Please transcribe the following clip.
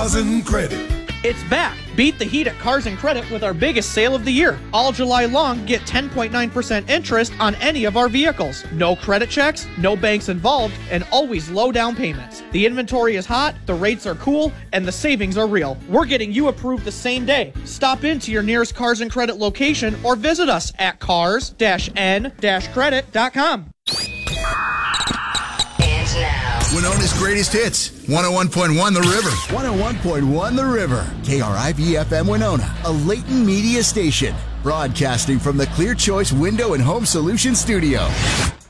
Cars and Credit. It's back. Beat the heat at Cars and Credit with our biggest sale of the year. All July long, get 10.9% interest on any of our vehicles. No credit checks, no banks involved, and always low down payments. The inventory is hot, the rates are cool, and the savings are real. We're getting you approved the same day. Stop into your nearest Cars and Credit location or visit us at cars-n-credit.com. And now, Winona's greatest hits. 101.1 The River. 101.1 The River. KRIV-FM Winona, a Leighton Media station. Broadcasting from the Clear Choice Window and Home Solutions Studio.